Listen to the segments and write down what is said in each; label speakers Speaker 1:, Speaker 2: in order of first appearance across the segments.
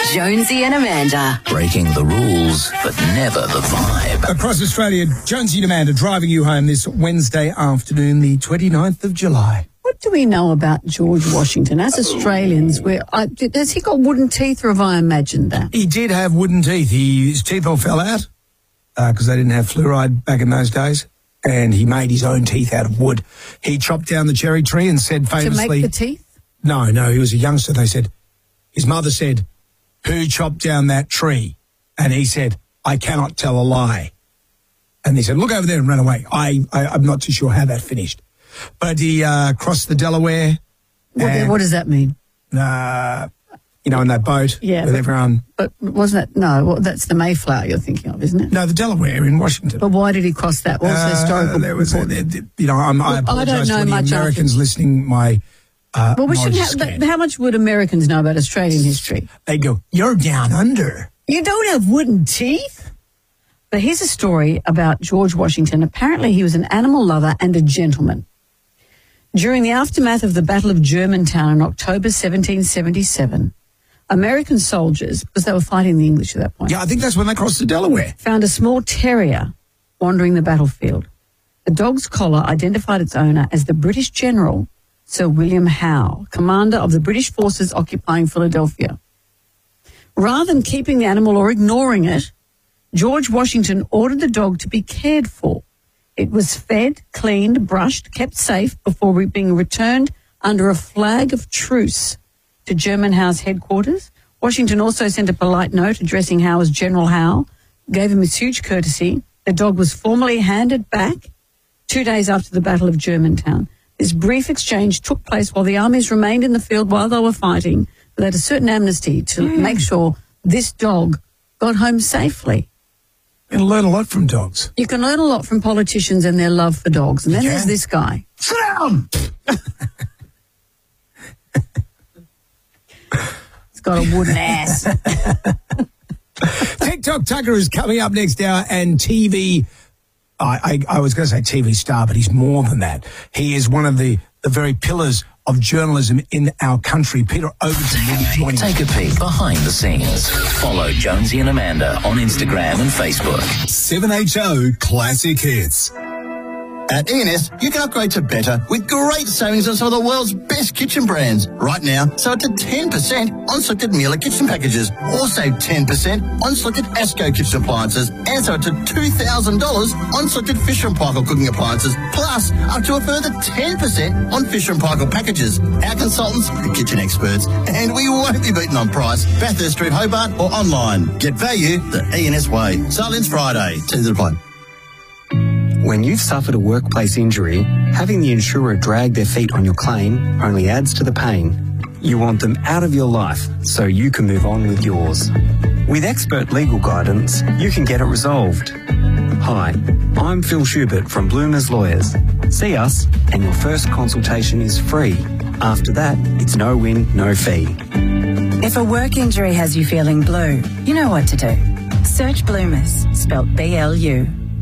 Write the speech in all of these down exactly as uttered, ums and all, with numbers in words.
Speaker 1: Jonesy and Amanda.
Speaker 2: Breaking the rules, but never the vibe.
Speaker 3: Across Australia, Jonesy and Amanda driving you home this Wednesday afternoon, the twenty-ninth of July.
Speaker 4: What do we know about George Washington? As Australians, we're, I, has he got wooden teeth, or have I imagined that?
Speaker 3: He did have wooden teeth. He, his teeth all fell out because uh, they didn't have fluoride back in those days. And he made his own teeth out of wood. He chopped down the cherry tree and said famously...
Speaker 4: To make the teeth?
Speaker 3: No, no, he was a youngster. They said, his mother said, who chopped down that tree? And he said, I cannot tell a lie. And they said, look over there, and ran away. I, I, I'm not too sure how that finished. But he uh, crossed the Delaware.
Speaker 4: What,
Speaker 3: and,
Speaker 4: what does that mean?
Speaker 3: Uh, you know, in that boat
Speaker 4: yeah,
Speaker 3: with
Speaker 4: but,
Speaker 3: everyone.
Speaker 4: But wasn't that, no, well, that's the Mayflower you're thinking of, isn't it?
Speaker 3: No, the Delaware in Washington.
Speaker 4: But why did he cross that? What's the historical
Speaker 3: uh, there was, a, there, you know, I'm, I apologise to any Americans
Speaker 4: after.
Speaker 3: listening. My uh,
Speaker 4: well, we should have, how much would Americans know about Australian history?
Speaker 3: They go, you're down under.
Speaker 4: You don't have wooden teeth? But here's a story about George Washington. Apparently he was an animal lover and a gentleman. During the aftermath of the Battle of Germantown in October seventeen seventy-seven, American soldiers, because they were fighting the English at that point.
Speaker 3: Yeah, I think that's when they crossed the Delaware.
Speaker 4: Found a small terrier wandering the battlefield. The dog's collar identified its owner as the British General Sir William Howe, commander of the British forces occupying Philadelphia. Rather than keeping the animal or ignoring it, George Washington ordered the dog to be cared for. It was fed, cleaned, brushed, kept safe before being returned under a flag of truce to German Howe's headquarters. Washington also sent a polite note addressing Howe as General Howe, gave him a huge courtesy. The dog was formally handed back two days after the Battle of Germantown. This brief exchange took place while the armies remained in the field while they were fighting. They had a certain amnesty to mm. make sure this dog got home safely.
Speaker 3: You can learn a lot from dogs.
Speaker 4: You can learn a lot from politicians and their love for dogs. And then there's this guy.
Speaker 3: Sit down!
Speaker 4: He's got a wooden ass.
Speaker 3: TikTok Tucker is coming up next hour, and T V... I, I, I was going to say T V star, but he's more than that. He is one of the, the very pillars of journalism in our country. Peter Overton will be joining us.
Speaker 2: Take a peek behind the scenes. Follow Jonesy and Amanda on Instagram and Facebook.
Speaker 5: seven H O Classic Hits.
Speaker 6: At E and S, you can upgrade to better with great savings on some of the world's best kitchen brands. Right now, so up to ten percent on selected Miele kitchen packages. Or save ten percent on selected Asco kitchen appliances. And so up to two thousand dollars on selected Fisher and Paykel cooking appliances. Plus, up to a further ten percent on Fisher and Paykel packages. Our consultants, the kitchen experts, and we won't be beaten on price. Bathurst Street, Hobart, or online. Get value the E and S way. Silence Friday. To the point.
Speaker 7: When you've suffered a workplace injury, having the insurer drag their feet on your claim only adds to the pain. You want them out of your life so you can move on with yours. With expert legal guidance, you can get it resolved. Hi, I'm Phil Schubert from Bloomers Lawyers. See us and your first consultation is free. After that, it's no win, no fee.
Speaker 8: If a work injury has you feeling blue, you know what to do. Search Bloomers, spelt B L U.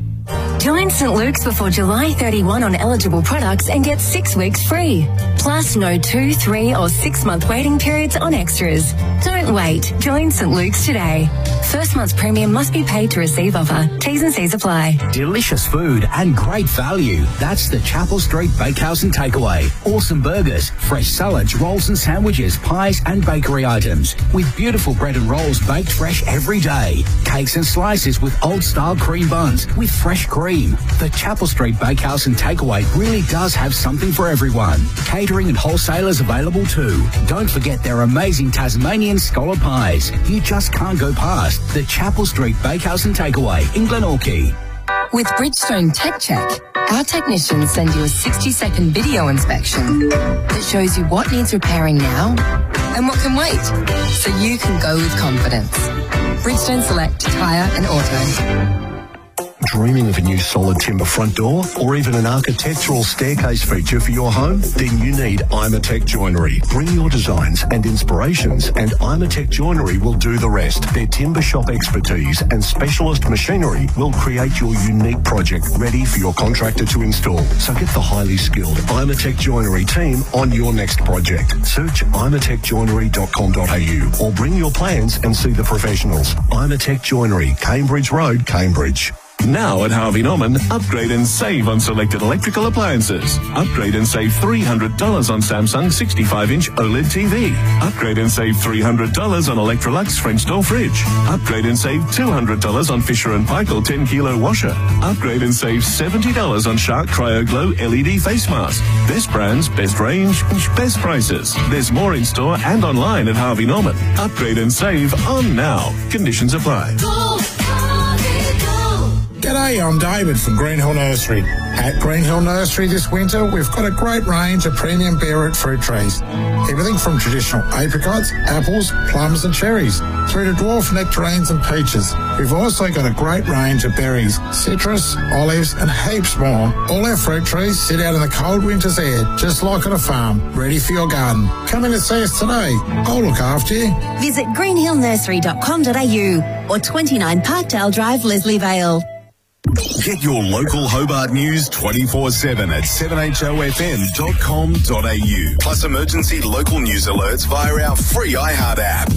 Speaker 1: Join Saint Luke's before July thirty-first on eligible products and get six weeks free. Plus no two, three or six month waiting periods on extras. Don't wait. Join Saint Luke's today. First month's premium must be paid to receive offer. T's and C's apply.
Speaker 2: Delicious food and great value. That's the Chapel Street Bakehouse and Takeaway. Awesome burgers, fresh salads, rolls and sandwiches, pies and bakery items. With beautiful bread and rolls baked fresh every day. Cakes and slices with old-style cream buns with fresh cream. The Chapel Street Bakehouse and Takeaway really does have something for everyone. Catering and wholesalers available too. Don't forget their amazing Tasmanian scallop pies. You just can't go past the Chapel Street Bakehouse and Takeaway in Glenorchy.
Speaker 1: With Bridgestone Tech Check, our technicians send you a sixty second video inspection that shows you what needs repairing now and what can wait, so you can go with confidence. Bridgestone Select Tyre and Auto.
Speaker 9: dreaming of a new solid timber front door or even an architectural staircase feature for your home? Then you need Imatech Joinery. Bring your designs and inspirations and Imatech Joinery will do the rest. Their timber shop expertise and specialist machinery will create your unique project ready for your contractor to install. So get the highly skilled Imatech Joinery team on your next project. Search imatech joinery dot com dot a u or bring your plans and see the professionals. Imatech Joinery, Cambridge Road, Cambridge.
Speaker 10: Now at Harvey Norman, upgrade and save on selected electrical appliances. Upgrade and save three hundred dollars on Samsung sixty-five inch OLED T V. Upgrade and save three hundred dollars on Electrolux French door fridge. Upgrade and save two hundred dollars on Fisher and Paykel ten kilo washer. Upgrade and save seventy dollars on Shark Cryo Glow L E D face mask. Best brands, best range, best prices. There's more in store and online at Harvey Norman. Upgrade and save on now. Conditions apply.
Speaker 11: G'day, I'm David from Greenhill Nursery. At Greenhill Nursery this winter, we've got a great range of premium beetroot fruit trees. Everything from traditional apricots, apples, plums and cherries, through to dwarf nectarines and peaches. We've also got a great range of berries, citrus, olives and heaps more. All our fruit trees sit out in the cold winter's air, just like on a farm, ready for your garden. Come in and see us today. I'll look after you.
Speaker 12: Visit greenhill nursery dot com dot a u or twenty-nine Parkdale Drive, Leslie Vale.
Speaker 5: Get your local Hobart news twenty-four seven at seven h o f m dot com dot a u. Plus emergency local news alerts via our free iHeart app.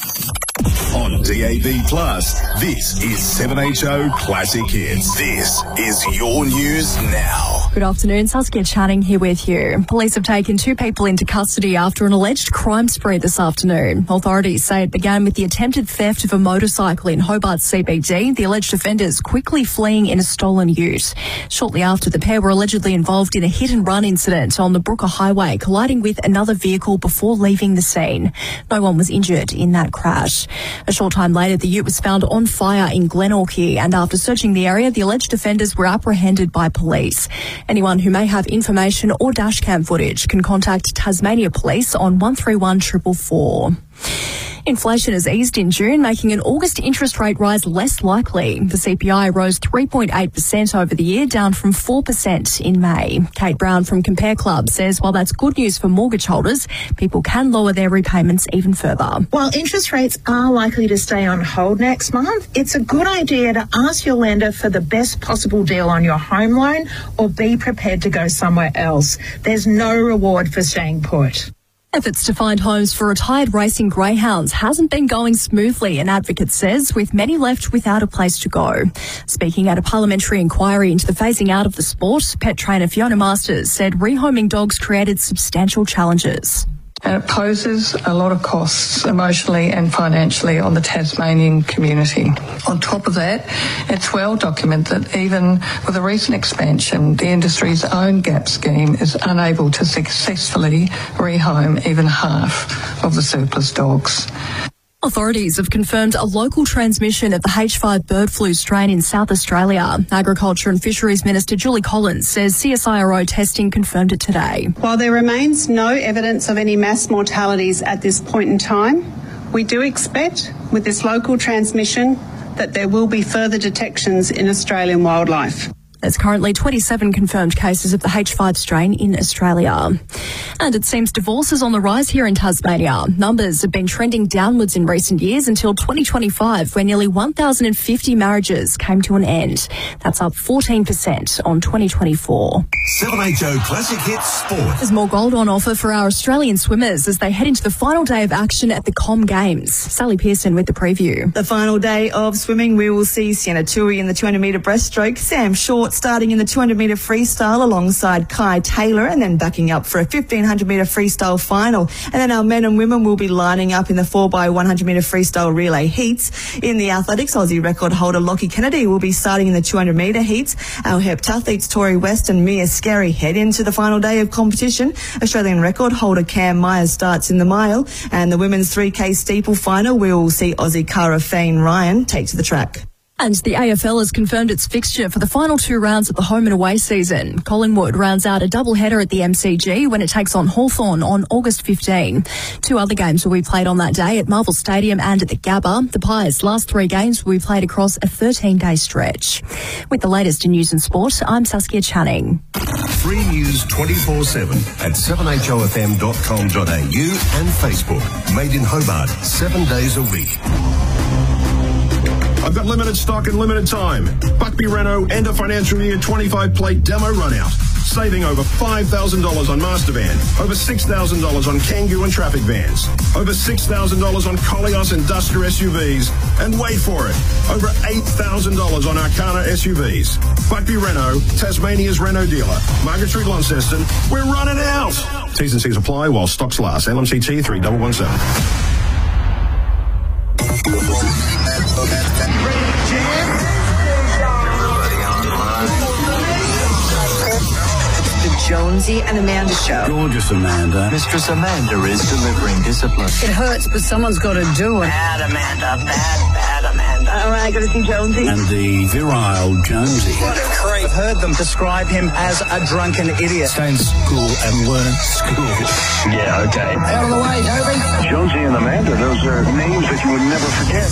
Speaker 5: On D A B Plus, this is seven H O Classic Hits. This is your news now.
Speaker 13: Good afternoon, Saskia Channing here with you. Police have taken two people into custody after an alleged crime spree this afternoon. Authorities say it began with the attempted theft of a motorcycle in Hobart C B D, the alleged offenders quickly fleeing in a stolen ute. Shortly after, the pair were allegedly involved in a hit-and-run incident on the Brooker Highway, colliding with another vehicle before leaving the scene. No one was injured in that crash. A short time later, the ute was found on fire in Glenorchy, and after searching the area, the alleged offenders were apprehended by police. Anyone who may have information or dashcam footage can contact Tasmania Police on one three one four four four. Inflation has eased in June, making an August interest rate rise less likely. The C P I rose three point eight percent over the year, down from four percent in May. Kate Brown from Compare Club says while that's good news for mortgage holders, people can lower their repayments even further.
Speaker 14: While interest rates are likely to stay on hold next month, it's a good idea to ask your lender for the best possible deal on your home loan or be prepared to go somewhere else. There's no reward for staying put.
Speaker 13: Efforts to find homes for retired racing greyhounds hasn't been going smoothly, an advocate says, with many left without a place to go. Speaking at a parliamentary inquiry into the phasing out of the sport, pet trainer Fiona Masters said rehoming dogs created substantial challenges.
Speaker 15: And it poses a lot of costs emotionally and financially on the Tasmanian community. On top of that, it's well documented that even with a recent expansion, the industry's own GAP scheme is unable to successfully rehome even half of the surplus dogs.
Speaker 13: Authorities have confirmed a local transmission of the H five bird flu strain in South Australia. Agriculture and Fisheries Minister Julie Collins says C S I R O testing confirmed it today.
Speaker 16: While there remains no evidence of any mass mortalities at this point in time, we do expect with this local transmission that there will be further detections in Australian wildlife.
Speaker 13: There's currently twenty-seven confirmed cases of the H five strain in Australia. And it seems divorce is on the rise here in Tasmania. Numbers have been trending downwards in recent years until twenty twenty-five, where nearly one thousand fifty marriages came to an end. That's up fourteen percent on twenty twenty-four.
Speaker 5: seven H O Classic Hits Sport.
Speaker 13: There's more gold on offer for our Australian swimmers as they head into the final day of action at the Com Games. Sally Pearson with the preview.
Speaker 17: The final day of swimming, we will see Sienna Tui in the two hundred metre breaststroke, Sam Short starting in the two hundred metre freestyle alongside Kai Taylor, and then backing up for a fifteen hundred metre freestyle final. And then our men and women will be lining up in the four by one hundred metre freestyle relay heats. In the athletics, Aussie record holder Lockie Kennedy will be starting in the two hundred metre heats. Our heptathletes Tori West and Mia Scarry head into the final day of competition. Australian record holder Cam Myers starts in the mile, and the women's three K steeple final, we will see Aussie Cara Fane Ryan take to the track.
Speaker 13: And the A F L has confirmed its fixture for the final two rounds of the home and away season. Collingwood rounds out a doubleheader at the M C G when it takes on Hawthorn on August fifteenth. Two other games will be played on that day at Marvel Stadium and at the Gabba. The Pies' last three games will be played across a thirteen-day stretch. With the latest in news and sport, I'm Saskia Channing.
Speaker 9: Free news twenty-four seven at seven h o f m dot com dot a u and Facebook. Made in Hobart, seven days a week.
Speaker 18: I've got limited stock and limited time. Buckby Renault end of financial year twenty-five plate demo run out. Saving over five thousand dollars on Master Van, over six thousand dollars on Kangoo and Traffic Vans, over six thousand dollars on Koleos and Duster S U Vs, and wait for it, over eight thousand dollars on Arcana S U Vs. Buckby Renault, Tasmania's Renault dealer. Margaret Street, Launceston, we're running out. T's and C's apply while stocks last. L M C T three one one seven.
Speaker 19: Jonesy and Amanda Show.
Speaker 2: Gorgeous Amanda.
Speaker 20: Mistress Amanda is delivering discipline.
Speaker 4: It hurts, but someone's got to do it.
Speaker 19: Bad Amanda, bad, bad Amanda. All right, got to see Jonesy.
Speaker 2: And the virile Jonesy.
Speaker 19: What a creep.
Speaker 21: I've heard them describe him as a drunken idiot.
Speaker 2: Stay in school and learn school.
Speaker 20: Yeah, okay.
Speaker 21: Out of the way, Toby.
Speaker 20: Jonesy and Amanda, those are names that you would never forget.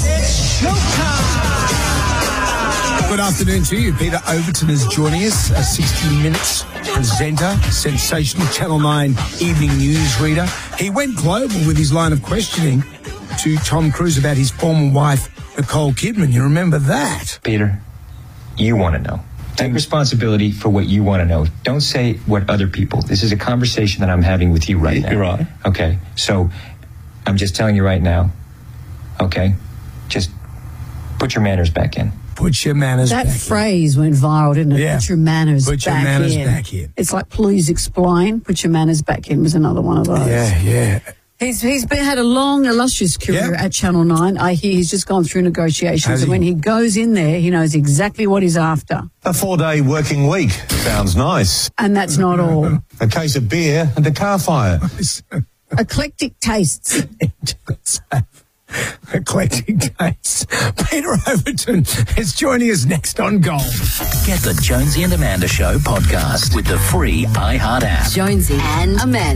Speaker 3: Good afternoon to you. Peter Overton is joining us, a sixty minutes presenter, sensational Channel nine evening news reader. He went global with his line of questioning to Tom Cruise about his former wife, Nicole Kidman. You remember that?
Speaker 22: Peter, you want to know. Take responsibility for what you want to know. Don't say what other people. This is a conversation that I'm having with you right now.
Speaker 2: You're right.
Speaker 22: Okay, so I'm just telling you right now, okay? Just put your manners back in.
Speaker 3: Put your manners
Speaker 4: that
Speaker 3: back in.
Speaker 4: That phrase went viral, didn't it?
Speaker 3: Yeah.
Speaker 4: Put your manners
Speaker 3: Put
Speaker 4: back
Speaker 3: your manners
Speaker 4: in.
Speaker 3: back in.
Speaker 4: It's like, please explain. Put your manners back in was another one of those.
Speaker 3: Yeah, yeah.
Speaker 4: He's he's been had a long, illustrious career
Speaker 3: Yep.
Speaker 4: at Channel nine. I hear he's just gone through negotiations,
Speaker 3: Has
Speaker 4: and
Speaker 3: he?
Speaker 4: when he goes in there, he knows exactly what he's after.
Speaker 23: A four-day working week. Sounds nice.
Speaker 4: And that's not all.
Speaker 23: A case of beer and a car fire.
Speaker 4: Eclectic tastes.
Speaker 3: Eclectic taste. Peter Overton is joining us next on Gold.
Speaker 2: Get the Jonesy and Amanda Show podcast with the free iHeart app.
Speaker 12: Jonesy and Amanda.